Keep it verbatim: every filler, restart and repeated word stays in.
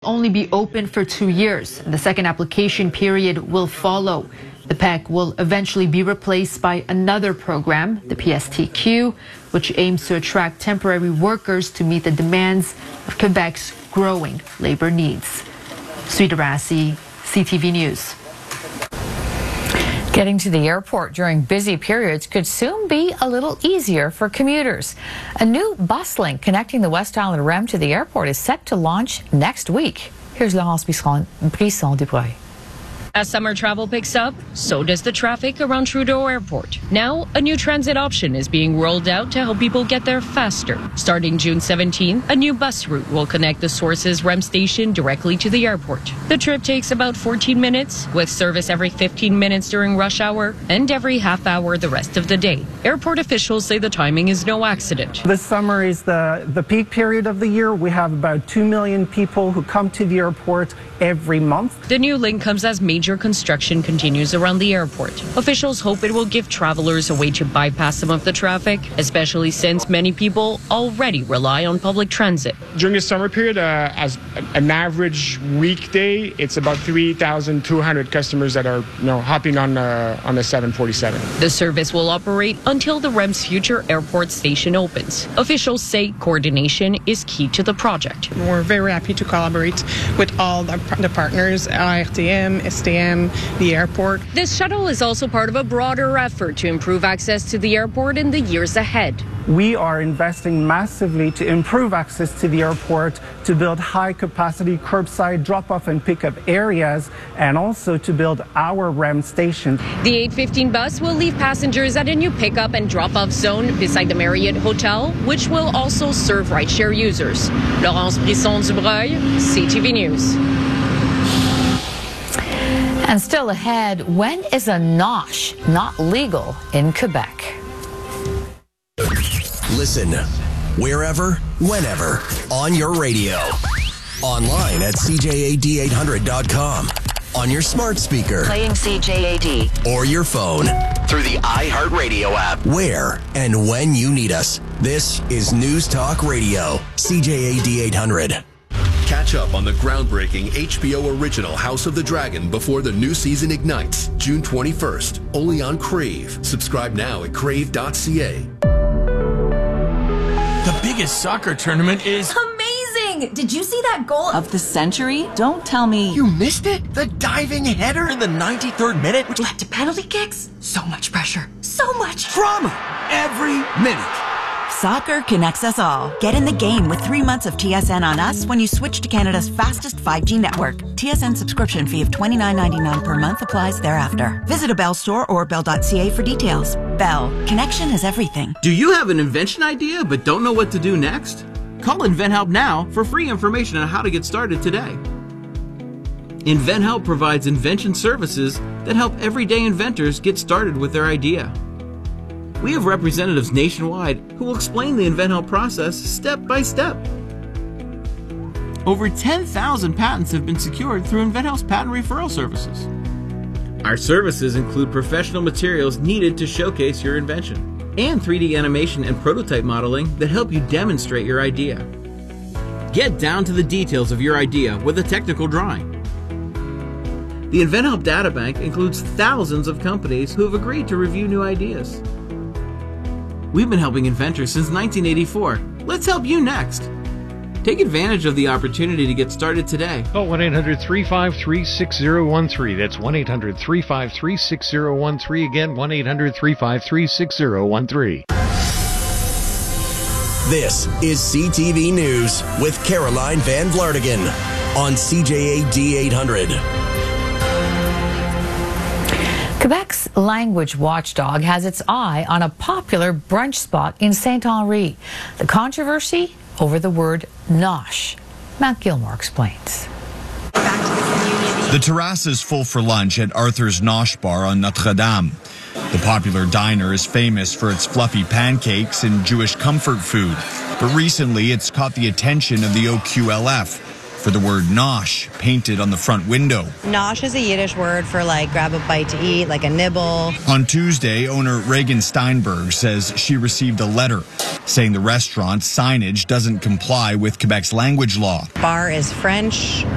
only be open for two years. The second application period will follow. The P E C will eventually be replaced by another program, the P S T Q, which aims to attract temporary workers to meet the demands of Quebec's growing labor needs. Sweet Arasi, C T V News. Getting to the airport during busy periods could soon be a little easier for commuters. A new bus link connecting the West Island R E M to the airport is set to launch next week. Here's Laurence Brisson-Dubreuil. As summer travel picks up, so does the traffic around Trudeau Airport. Now, a new transit option is being rolled out to help people get there faster. Starting June seventeenth, a new bus route will connect the Sources R E M station directly to the airport. The trip takes about fourteen minutes, with service every fifteen minutes during rush hour and every half hour the rest of the day. Airport officials say the timing is no accident. This summer is the, the peak period of the year. We have about two million people who come to the airport every month. The new link comes as major construction continues around the airport. Officials hope it will give travelers a way to bypass some of the traffic, especially since many people already rely on public transit. During the summer period, uh, as an average weekday, it's about three thousand two hundred customers that are you know, hopping on, uh, on the seven forty-seven. The service will operate until the R E M's future airport station opens. Officials say coordination is key to the project. We're very happy to collaborate with all the, the partners, R T M, S T M, the airport. This shuttle is also part of a broader effort to improve access to the airport in the years ahead. We are investing massively to improve access to the airport, to build high-capacity curbside drop-off and pick-up areas, and also to build our R E M station. The eight fifteen bus will leave passengers at a new pick-up and drop-off zone beside the Marriott Hotel, which will also serve rideshare users. Laurence Brisson-Dubreuil, C T V News. And still ahead, when is a nosh not legal in Quebec? Listen, wherever, whenever, on your radio. Online at C J A D eight hundred dot com. On your smart speaker. Playing C J A D. Or your phone. Through the iHeartRadio app. Where and when you need us. This is News Talk Radio. C J A D eight hundred. Catch up on the groundbreaking H B O original House of the Dragon before the new season ignites, June twenty-first, only on Crave. Subscribe now at crave dot c a. The biggest soccer tournament is amazing! Did you see that goal of the century? Don't tell me you missed it? The diving header in the ninety-third minute, which led to penalty kicks? So much pressure. So much drama every minute. Soccer connects us all. Get in the game with three months of T S N on us when you switch to Canada's fastest five G network. T S N subscription fee of twenty-nine ninety-nine per month applies thereafter. Visit a Bell store or bell dot c a for details. Bell. Connection is everything. Do you have an invention idea but don't know what to do next? Call InventHelp now for free information on how to get started today. InventHelp provides invention services that help everyday inventors get started with their idea. We have representatives nationwide who will explain the InventHelp process step by step. Over ten thousand patents have been secured through InventHelp's patent referral services. Our services include professional materials needed to showcase your invention and three D animation and prototype modeling that help you demonstrate your idea. Get down to the details of your idea with a technical drawing. The InventHelp Databank includes thousands of companies who have agreed to review new ideas. We've been helping inventors since nineteen eighty-four. Let's help you next. Take advantage of the opportunity to get started today. Call one eight hundred three five three six zero one three. That's one eight hundred three five three six zero one three. Again, one eight hundred three five three six zero one three. This is C T V News with Caroline Van Vlartigan on C J A D eight hundred. Quebec's language watchdog has its eye on a popular brunch spot in Saint Henri. The controversy over the word nosh. Matt Gilmore explains. The terrace is full for lunch at Arthur's Nosh Bar on Notre Dame. The popular diner is famous for its fluffy pancakes and Jewish comfort food, but recently it's caught the attention of the O Q L F for the word nosh painted on the front window. Nosh is a Yiddish word for like grab a bite to eat, like a nibble. On Tuesday, owner Reagan Steinberg says she received a letter saying the restaurant's signage doesn't comply with Quebec's language law. Bar is French.